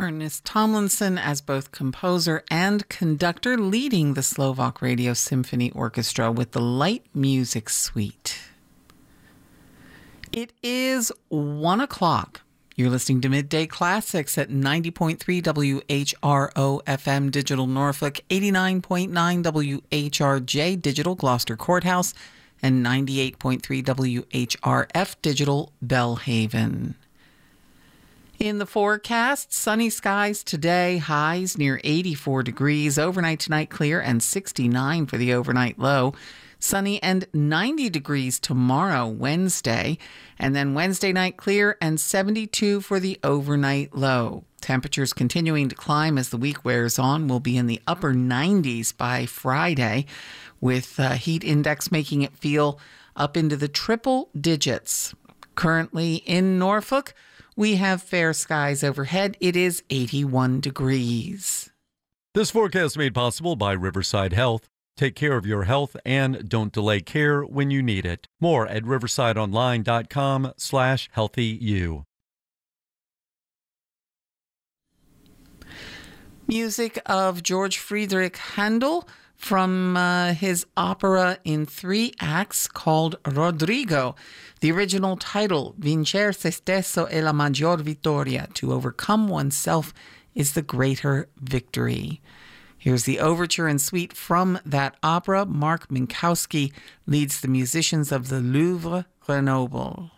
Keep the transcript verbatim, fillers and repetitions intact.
Ernest Tomlinson as both composer and conductor, leading the Slovak Radio Symphony Orchestra with the Light Music Suite. It is one o'clock. You're listening to Midday Classics at ninety point three W H R O F M Digital Norfolk, eighty-nine point nine W H R J Digital Gloucester Courthouse, and ninety-eight point three W H R F Digital Bellhaven. In the forecast, sunny skies today, highs near eighty-four degrees, overnight tonight clear and sixty-nine for the overnight low. Sunny and ninety degrees tomorrow, Wednesday, and then Wednesday night clear and seventy-two for the overnight low. Temperatures continuing to climb as the week wears on. Will be in the upper nineties by Friday, with uh, heat index making it feel up into the triple digits. Currently in Norfolk, we have fair skies overhead. It is eighty-one degrees. This forecast made possible by Riverside Health. Take care of your health and don't delay care when you need it. More at riversideonline.com slash healthyu. Music of George Friedrich Handel from uh, his opera in three acts called Rodrigo. The original title, Vincer se stesso è la maggior vittoria, to overcome oneself is the greater victory. Here's the overture and suite from that opera. Mark Minkowski leads the musicians of the Louvre Grenoble.